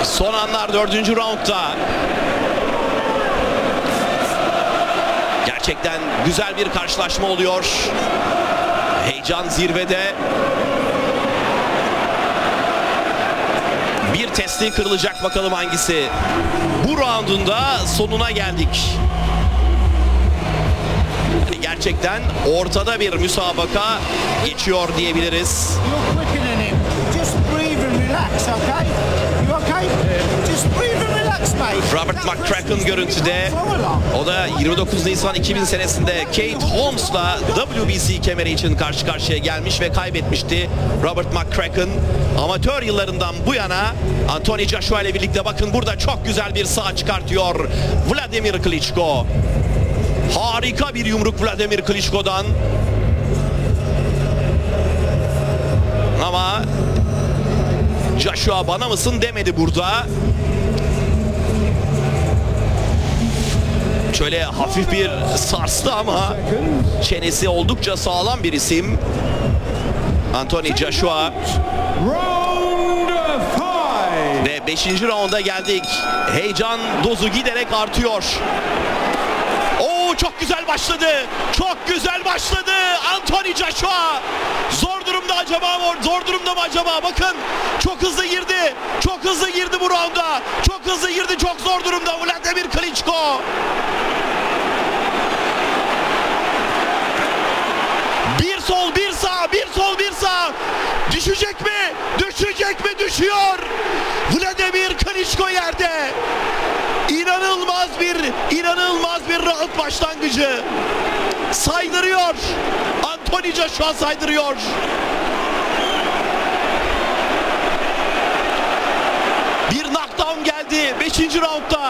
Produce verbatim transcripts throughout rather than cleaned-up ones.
Son anlar dördüncü roundda. Gerçekten güzel bir karşılaşma oluyor. Heyecan zirvede. Bir testi kırılacak, bakalım hangisi. Bu roundun da sonuna geldik. Gerçekten ortada bir müsabaka geçiyor diyebiliriz. Robert McCracken görüntüde. O da yirmi dokuz Nisan iki bin senesinde Kate Holmes'la W B C kemeri için karşı karşıya gelmiş ve kaybetmişti Robert McCracken. Amatör yıllarından bu yana Anthony Joshua ile birlikte bakın burada çok güzel bir sağ çıkartıyor Vladimir Klitschko. Harika bir yumruk Vladimir Klitschko'dan. Ama Joshua bana mısın demedi burada. Şöyle hafif bir sarstı ama çenesi oldukça sağlam bir isim. Anthony Joshua. Ve beşinci raunda geldik. Heyecan dozu giderek artıyor. Oo, çok güzel başladı. Çok güzel başladı. Anthony Joshua. Zor durumda acaba mı? Zor durumda mı acaba? Bakın çok hızlı girdi. Çok hızlı girdi bu rounda. Çok hızlı girdi. Çok zor durumda Vladimir Klitschko. Bir sol, bir sağ, bir sol, bir sağ. Düşecek mi? Düşecek mi? Düşüyor. Vladimir Klitschko yerde. İnanılmaz bir, inanılmaz bir round başlangıcı. Saydırıyor. Anthony Joshua saydırıyor. Bir knockdown geldi beşinci roundda.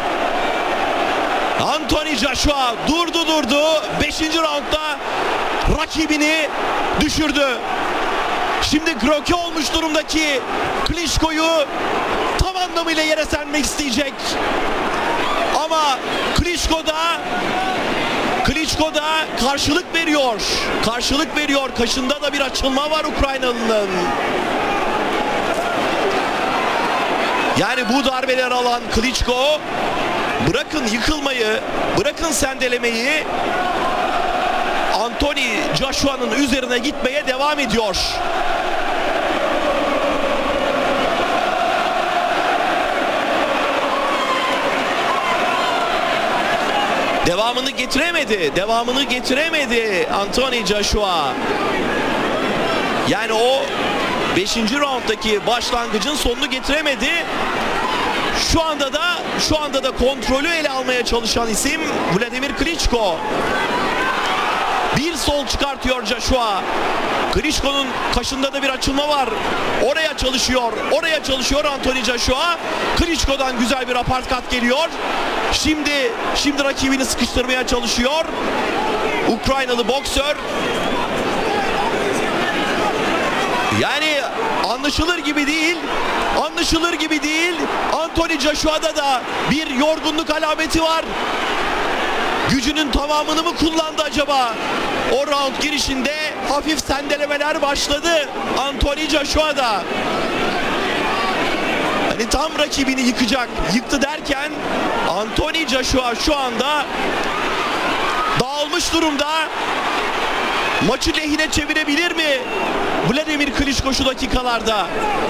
Anthony Joshua durdu durdu. beşinci roundda rakibini düşürdü. Şimdi kroke olmuş durumdaki Klitschko'yu tam anlamıyla yere sermek isteyecek. Ama Klitschko da Klitschko da karşılık veriyor. Karşılık veriyor. Kaşında da bir açılma var Ukraynalı'nın. Yani bu darbeleri alan Klitschko, bırakın yıkılmayı, bırakın sendelemeyi, Anthony Joshua'nın üzerine gitmeye devam ediyor. Devamını getiremedi. Devamını getiremedi Anthony Joshua. Yani o beşinci rounddaki başlangıcın sonunu getiremedi. Şu anda da şu anda da kontrolü ele almaya çalışan isim Vladimir Klitschko. Bir sol çıkartıyor Joshua. Klitschko'nun kaşında da bir açılma var. Oraya çalışıyor. Oraya çalışıyor Anthony Joshua. Klitschko'dan güzel bir aparkat geliyor. Şimdi şimdi rakibini sıkıştırmaya çalışıyor. Ukraynalı boksör. Yani anlaşılır gibi değil. Anlaşılır gibi değil. Anthony Joshua'da da bir yorgunluk alameti var. Gücünün tamamını mı kullandı acaba? O round girişinde hafif sendelemeler başladı Anthony Joshua'da. Hani tam rakibini yıkacak, yıktı derken Anthony Joshua şu anda dağılmış durumda. Maçı lehine çevirebilir mi Vladimir Klitschko şu dakikalarda?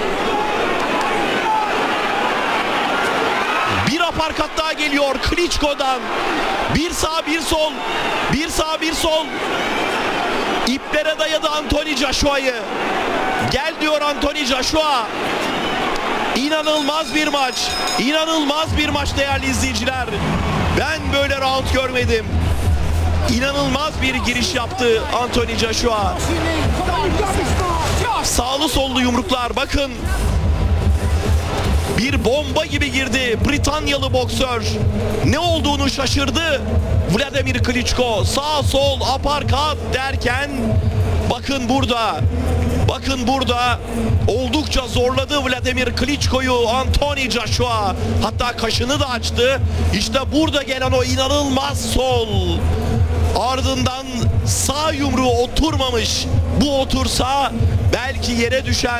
Bir aparkat daha geliyor Klitschko'dan. Bir sağ bir sol. Bir sağ bir sol. İplere dayadı Anthony Joshua'yı. Gel diyor Anthony Joshua. İnanılmaz bir maç. İnanılmaz bir maç değerli izleyiciler. Ben böyle round görmedim. İnanılmaz bir giriş yaptı Anthony Joshua. Sağlı sollu yumruklar, bakın. Bir bomba gibi girdi Britanyalı boksör. Ne olduğunu şaşırdı Vladimir Klitschko. Sağ sol aparkat derken bakın burada. Bakın burada oldukça zorladı Vladimir Klitschko'yu Anthony Joshua. Hatta kaşını da açtı. İşte burada gelen o inanılmaz sol. Ardından sağ yumruğu oturmamış. Bu otursa belki yere düşen